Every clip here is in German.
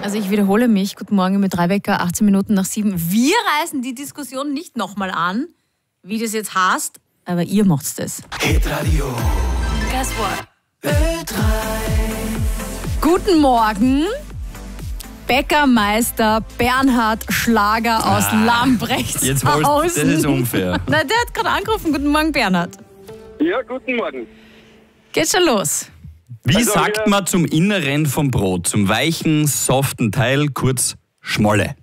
Also ich wiederhole mich. Guten Morgen mit Drei-Wecker, 18 Minuten nach 7. Wir reißen die Diskussion nicht nochmal an, wie das jetzt heißt, aber ihr macht's das. Hitradio. Guess what? Ö3. Guten Morgen, Bäckermeister Bernhard Schlager aus Lambrechtshausen. Jetzt das ist unfair. Na, der hat gerade angerufen. Guten Morgen, Bernhard. Ja, guten Morgen. Geht schon los. Wie Also, sagt man zum Inneren vom Brot? Zum weichen, soften Teil, kurz Schmolle.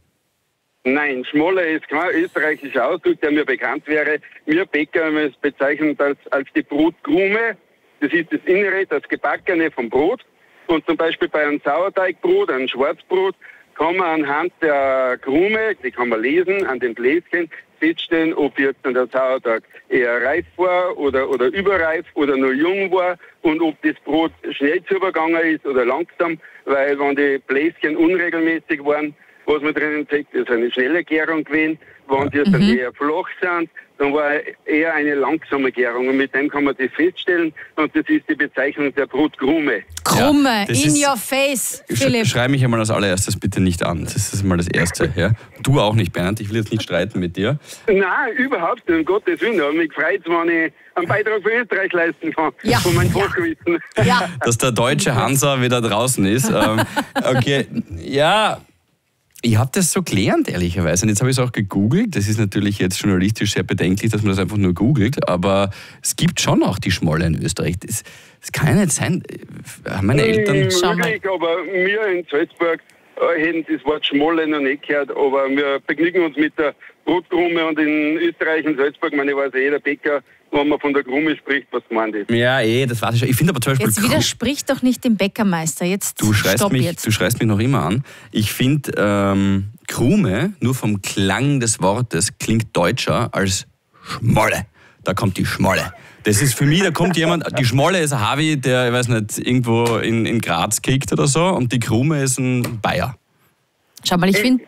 Nein, Schmolle ist kein österreichischer Ausdruck, der mir bekannt wäre. Wir Bäcker bezeichnen das als die Brotkrume. Das ist das Innere, das Gebackene vom Brot. Und zum Beispiel bei einem Sauerteigbrot, einem Schwarzbrot, kann man anhand der Krume, die kann man lesen, an den Bläschen, feststellen, ob jetzt der Sauerteig eher reif war oder überreif oder nur jung war und ob das Brot schnell zugegangen ist oder langsam, weil wenn die Bläschen unregelmäßig waren, was man drinnen sagt, ist eine schnelle Gärung gewesen. Wenn die dann eher flach sind, dann war eher eine langsame Gärung. Und mit dem kann man das feststellen. Und das ist die Bezeichnung der Brotkrume. Krumme, das in ist- your face, Philipp. Schrei mich einmal als allererstes bitte nicht an. Das ist mal das Erste. Ja? Du auch nicht, Bernd. Ich will jetzt nicht streiten mit dir. Nein, überhaupt nicht, um Gottes Willen. Aber mich freut es, wenn ich einen Beitrag für Österreich leisten kann. Ja. Von meinem Fachwissen. Ja, Dass der deutsche Hansa wieder draußen ist. Okay, ja... Ich habe das so gelernt, ehrlicherweise. Und jetzt habe ich es auch gegoogelt. Das ist natürlich jetzt journalistisch sehr bedenklich, dass man das einfach nur googelt. Aber es gibt schon auch die Schmolle in Österreich. Das kann ja nicht sein. Haben meine Eltern... Schau mal. Möglich, aber wir in Salzburg hätten das Wort Schmolle noch nicht gehört. Aber wir begnügen uns mit der Brotkrume. Und in Österreich, in Salzburg, ich weiß ja jeder Bäcker, wenn man von der Krume spricht, was gemeint ist. Ja, das weiß ich schon. Ich finde aber zum Beispiel... jetzt widersprich doch nicht dem Bäckermeister. Jetzt Du schreist stopp mich jetzt. noch immer an. Ich finde, Krume, nur vom Klang des Wortes, klingt deutscher als Schmolle. Da kommt die Schmolle. Das ist für mich, da kommt jemand, die Schmolle ist ein Havi, der, ich weiß nicht, irgendwo in Graz kickt oder so, und die Krume ist ein Bayer. Schau mal, ich finde,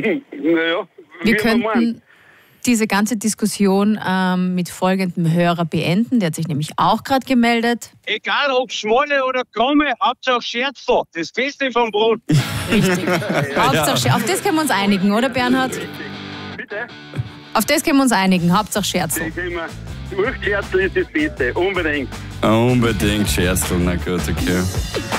Naja, wir wie man meint. könnten diese ganze Diskussion mit folgendem Hörer beenden. Der hat sich nämlich auch gerade gemeldet. Egal ob Schmolle oder Krumme, Hauptsache Scherzl. Das Beste vom Brot. Richtig. Hauptsache, auf das können wir uns einigen, oder Bernhard? Bitte? Auf das können wir uns einigen. Hauptsache Scherzel. Ich immer, Urscherzl ist das Beste, unbedingt. Unbedingt Scherzl, na gut, okay.